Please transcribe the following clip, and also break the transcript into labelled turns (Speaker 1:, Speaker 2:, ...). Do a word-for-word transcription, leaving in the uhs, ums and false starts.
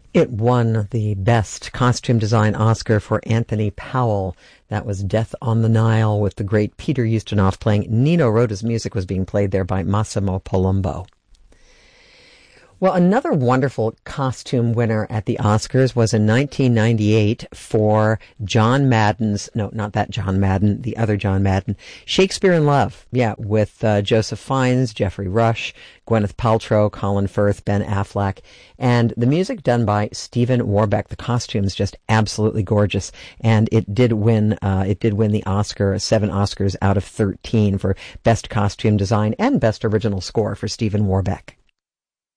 Speaker 1: It won the Best Costume Design Oscar for Anthony Powell. That was Death on the Nile, with the great Peter Ustinov playing. Nino Rota's music was being played there by Massimo Palumbo. Well, another wonderful costume winner at the Oscars was in nineteen ninety-eight for John Madden's, no, not that John Madden, the other John Madden, Shakespeare in Love. Yeah, with uh, Joseph Fiennes, Geoffrey Rush, Gwyneth Paltrow, Colin Firth, Ben Affleck, and the music done by Stephen Warbeck. The costume's just absolutely gorgeous, and it did win, uh, it did win the Oscar, seven Oscars out of thirteen for Best Costume Design and Best Original Score for Stephen Warbeck.